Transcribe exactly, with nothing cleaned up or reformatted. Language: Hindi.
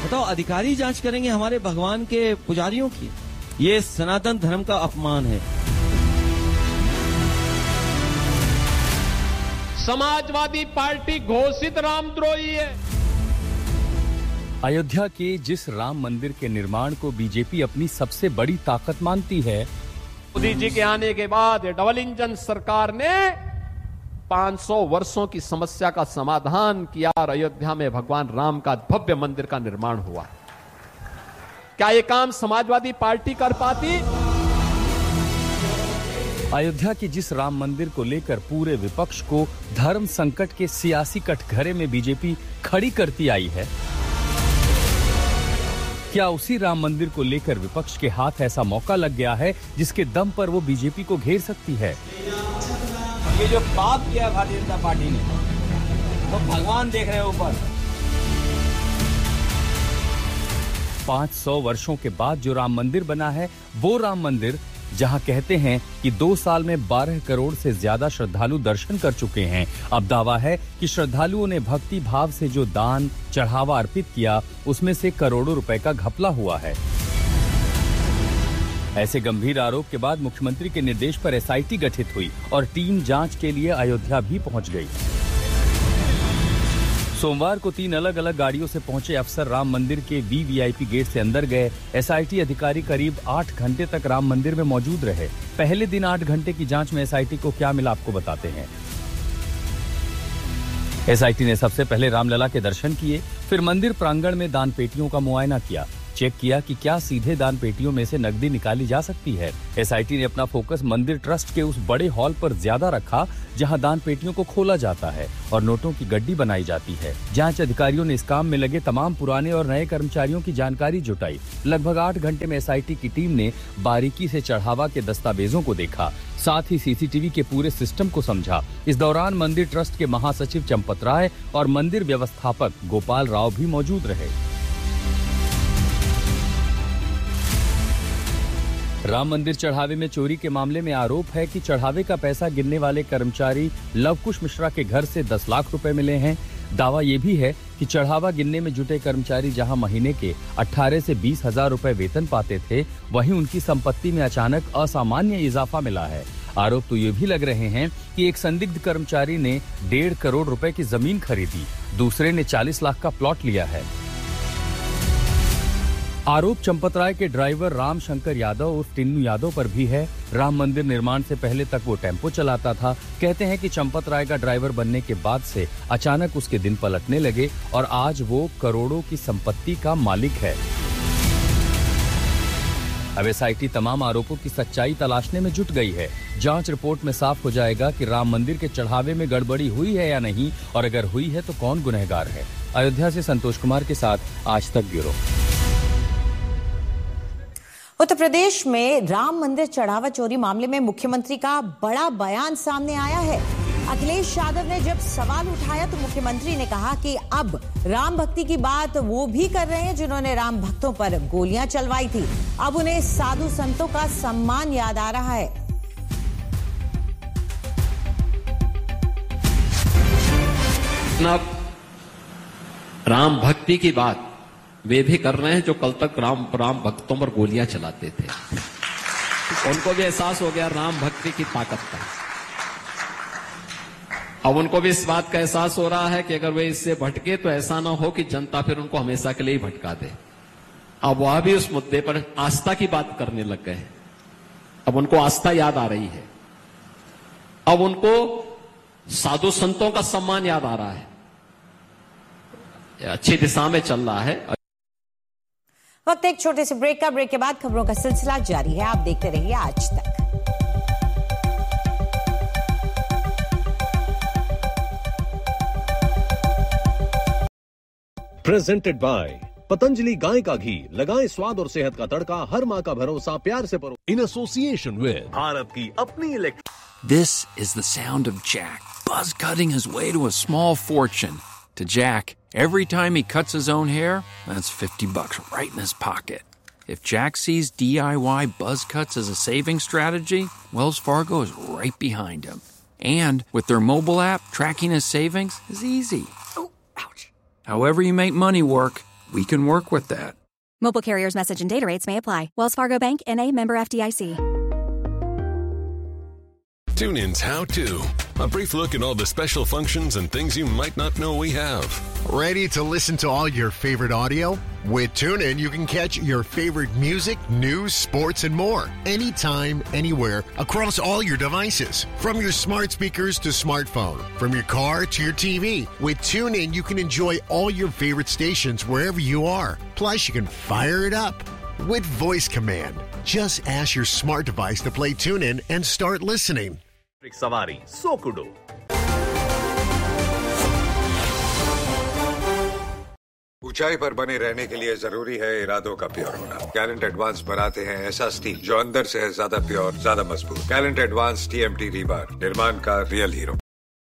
बताओ, अधिकारी जांच करेंगे हमारे भगवान के पुजारियों की? ये सनातन धर्म का अपमान है। समाजवादी पार्टी घोषित रामद्रोही है। अयोध्या के जिस राम मंदिर के निर्माण को बीजेपी अपनी सबसे बड़ी ताकत मानती है, मोदी जी के आने के बाद डबल इंजन सरकार ने पाँच सौ वर्षों की समस्या का समाधान किया और अयोध्या में भगवान राम का भव्य मंदिर का निर्माण हुआ। क्या ये काम समाजवादी पार्टी कर पाती? अयोध्या के जिस राम मंदिर को लेकर पूरे विपक्ष को धर्म संकट के सियासी कटघरे में बीजेपी खड़ी करती आई है, क्या उसी राम मंदिर को लेकर विपक्ष के हाथ ऐसा मौका लग गया है जिसके दम पर वो बीजेपी को घेर सकती है? ये जो पाप किया भारतीय जनता पार्टी ने, तो भगवान देख रहे हैं ऊपर। पाँच सौ वर्षों के बाद जो राम मंदिर बना है, वो राम मंदिर जहां कहते हैं कि दो साल में बारह करोड़ से ज्यादा श्रद्धालु दर्शन कर चुके हैं। अब दावा है कि श्रद्धालुओं ने भक्ति भाव से जो दान चढ़ावा अर्पित किया, उसमें से करोड़ों रुपए का घपला हुआ है। ऐसे गंभीर आरोप के बाद मुख्यमंत्री के निर्देश पर एसआईटी गठित हुई और टीम जांच के लिए अयोध्या भी पहुंच गई। सोमवार को तीन अलग अलग गाड़ियों से पहुंचे अफसर राम मंदिर के वीवीआईपी गेट से अंदर गए। एसआईटी अधिकारी करीब आठ घंटे तक राम मंदिर में मौजूद रहे। पहले दिन आठ घंटे की जांच में एसआईटी को क्या मिला, आपको बताते हैं। एसआईटी ने सबसे पहले रामलला के दर्शन किए, फिर मंदिर प्रांगण में दान पेटियों का मुआयना किया, चेक किया कि क्या सीधे दान पेटियों में से नकदी निकाली जा सकती है। एसआईटी ने अपना फोकस मंदिर ट्रस्ट के उस बड़े हॉल पर ज्यादा रखा जहां दान पेटियों को खोला जाता है और नोटों की गड्डी बनाई जाती है। जांच अधिकारियों ने इस काम में लगे तमाम पुराने और नए कर्मचारियों की जानकारी जुटाई। लगभग आठ घंटे में एसआईटी की टीम ने बारीकी से चढ़ावा के दस्तावेजों को देखा, साथ ही सीसीटीवी के पूरे सिस्टम को समझा। इस दौरान मंदिर ट्रस्ट के महासचिव चंपत राय और मंदिर व्यवस्थापक गोपाल राव भी मौजूद रहे। राम मंदिर चढ़ावे में चोरी के मामले में आरोप है कि चढ़ावे का पैसा गिनने वाले कर्मचारी लवकुश मिश्रा के घर से दस लाख रुपए मिले हैं। दावा यह भी है कि चढ़ावा गिनने में जुटे कर्मचारी जहां महीने के अठारह से बीस हजार रुपए वेतन पाते थे, वहीं उनकी संपत्ति में अचानक असामान्य इजाफा मिला है। आरोप तो ये भी लग रहे हैं कि एक संदिग्ध कर्मचारी ने डेढ़ करोड़ रुपए की जमीन खरीदी, दूसरे ने चालीस लाख का प्लॉट लिया है। आरोप चंपत राय के ड्राइवर राम शंकर यादव और टिन्नू यादव पर भी है। राम मंदिर निर्माण से पहले तक वो टेम्पो चलाता था। कहते हैं कि चंपत राय का ड्राइवर बनने के बाद से अचानक उसके दिन पलटने लगे और आज वो करोड़ों की संपत्ति का मालिक है। अब एसआईटी तमाम आरोपों की सच्चाई तलाशने में जुट गई है। जांच रिपोर्ट में साफ हो जाएगा कि राम मंदिर के चढ़ावे में गड़बड़ी हुई है या नहीं, और अगर हुई है तो कौन गुनहगार है। अयोध्या से संतोष कुमार के साथ आज तक ब्यूरो। उत्तर प्रदेश में राम मंदिर चढ़ावा चोरी मामले में मुख्यमंत्री का बड़ा बयान सामने आया है। अखिलेश यादव ने जब सवाल उठाया तो मुख्यमंत्री ने कहा कि अब राम भक्ति की बात वो भी कर रहे हैं जिन्होंने राम भक्तों पर गोलियां चलवाई थी। अब उन्हें साधु संतों का सम्मान याद आ रहा है। राम भक्ति की बात वे भी कर रहे हैं जो कल तक राम राम भक्तों पर गोलियां चलाते थे। उनको भी एहसास हो गया राम भक्ति की ताकत का। अब उनको भी इस बात का एहसास हो रहा है कि अगर वे इससे भटके तो ऐसा ना हो कि जनता फिर उनको हमेशा के लिए ही भटका दे। अब वह भी उस मुद्दे पर आस्था की बात करने लग गए। अब उनको आस्था याद आ रही है। अब उनको साधु संतों का सम्मान याद आ रहा है। अच्छी दिशा में चल रहा है। वक्त एक छोटे से ब्रेक का। ब्रेक के बाद खबरों का सिलसिला जारी है। आप देखते रहिए आज तक। प्रेजेंटेड बाय पतंजलि गाय का घी। लगाएं स्वाद और सेहत का तड़का। हर माँ का भरोसा प्यार से परो। इन एसोसिएशन विद भारत की अपनी electric. This is the sound of Jack buzz cutting his way to a small fortune. To Jack, every time he cuts his own hair, that's fifty bucks right in his pocket. If Jack sees D I Y buzz cuts as a saving strategy, Wells Fargo is right behind him. And with their mobile app, tracking his savings is easy. Oh, ouch. However you make money work, we can work with that. Mobile carriers' message and data rates may apply. Wells Fargo Bank, N A, member F D I C. TuneIn's How To. A brief look at all the special functions and things you might not know we have. Ready to listen to all your favorite audio? With TuneIn, you can catch your favorite music, news, sports, and more. Anytime, anywhere, across all your devices. From your smart speakers to smartphone. From your car to your T V. With TuneIn, you can enjoy all your favorite stations wherever you are. Plus, you can fire it up with voice command. Just ask your smart device to play TuneIn and start listening. सवारी सोकुडो। ऊंचाई पर बने रहने के लिए जरूरी है इरादों का प्योर होना। गैलेंट एडवांस बनाते हैं ऐसा स्टील जो अंदर से है ज्यादा प्योर, ज्यादा मजबूत। गैलेंट एडवांस टीएमटी रीबार, निर्माण का रियल हीरो।